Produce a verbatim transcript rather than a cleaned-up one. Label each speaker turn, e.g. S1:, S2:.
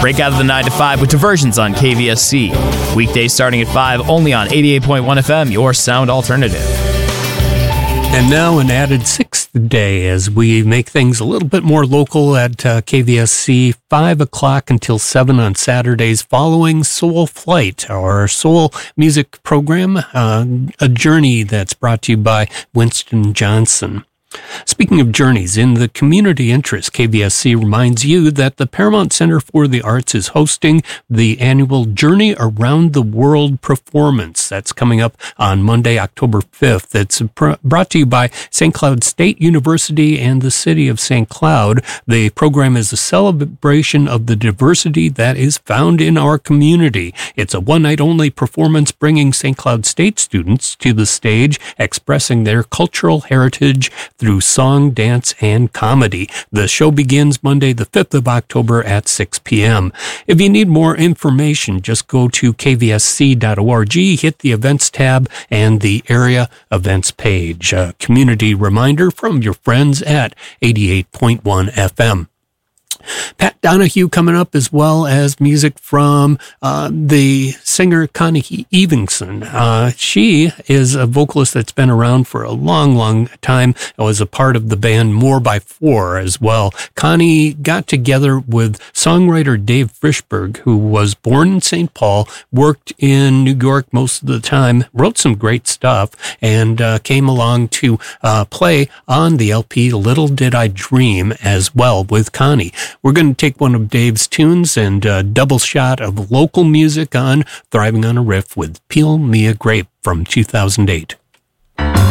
S1: Break out of the nine to five with Diversions on K V S C. Weekdays starting at five, only on eighty-eight point one F M, your sound alternative.
S2: And now an added sixth day as we make things a little bit more local at uh, K V S C, five o'clock until seven on Saturdays following Soul Flight, our soul music program, uh, a journey that's brought to you by Winston Johnson. Speaking of journeys, in the community interest, K V S C reminds you that the Paramount Center for the Arts is hosting the annual Journey Around the World performance. That's coming up on Monday, October fifth. It's pr- brought to you by Saint Cloud State University and the City of Saint Cloud. The program is a celebration of the diversity that is found in our community. It's a one-night-only performance bringing Saint Cloud State students to the stage, expressing their cultural heritage through song, dance, and comedy. The show begins Monday, the fifth of October at six p.m. If you need more information, just go to k v s c dot org, hit the events tab and the area events page. A community reminder from your friends at eighty-eight point one F M. Pat Donahue coming up, as well as music from uh, the singer Connie Evenson. Uh, she is a vocalist that's been around for a long, long time. I was a part of the band More by Four as well. Connie got together with songwriter Dave Frischberg, who was born in Saint Paul, worked in New York most of the time, wrote some great stuff, and uh, came along to uh, play on the L P Little Did I Dream as well with Connie. We're going to take one of Dave's tunes and a double shot of local music on Thriving on a Riff with Peel Me a Grape from two thousand eight.